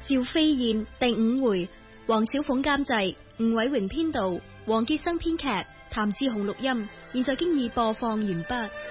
趙飛燕第5回，黃小鳳監製，吳偉榮編導，黃傑生編劇，譚志雄錄音。現在經已播放完畢。